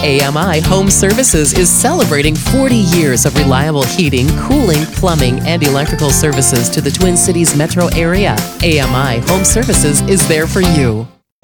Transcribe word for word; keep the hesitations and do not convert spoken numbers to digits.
A M I Home Services is celebrating forty years of reliable heating, cooling, plumbing, and electrical services to the Twin Cities metro area. A M I Home Services is there for you.